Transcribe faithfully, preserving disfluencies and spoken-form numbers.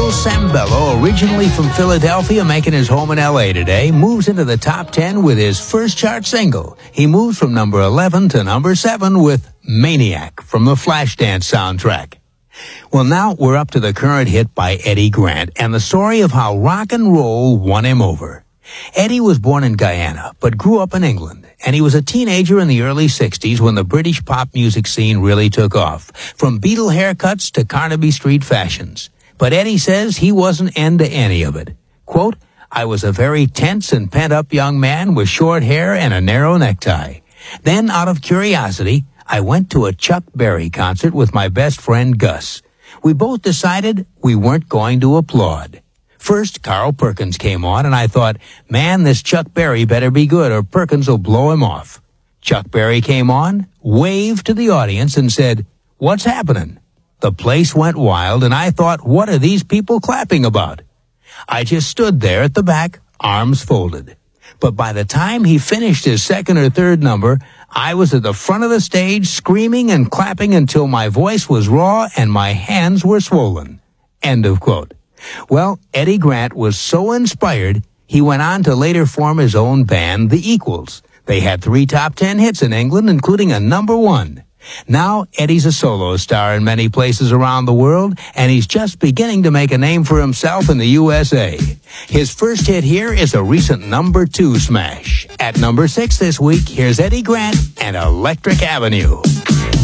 Michael Sambello, originally from Philadelphia, making his home in L A today, moves into the top ten with his first chart single. He moves from number eleven to number seven with Maniac from the Flashdance soundtrack. Well, now we're up to the current hit by Eddie Grant and the story of how rock and roll won him over. Eddie was born in Guyana, but grew up in England, and he was a teenager in the early sixties when the British pop music scene really took off, from Beatle haircuts to Carnaby Street fashions. But Eddie says he wasn't into any of it. Quote, I was a very tense and pent-up young man with short hair and a narrow necktie. Then, out of curiosity, I went to a Chuck Berry concert with my best friend Gus. We both decided we weren't going to applaud. First, Carl Perkins came on, and I thought, man, this Chuck Berry better be good or Perkins will blow him off. Chuck Berry came on, waved to the audience, and said, what's happening? The place went wild, and I thought, what are these people clapping about? I just stood there at the back, arms folded. But by the time he finished his second or third number, I was at the front of the stage screaming and clapping until my voice was raw and my hands were swollen. End of quote. Well, Eddie Grant was so inspired, he went on to later form his own band, The Equals. They had three top ten hits in England, including a number one. Now, Eddie's a solo star in many places around the world, and he's just beginning to make a name for himself in the U S A. His first hit here is a recent number two smash. At number six this week, here's Eddie Grant and Electric Avenue.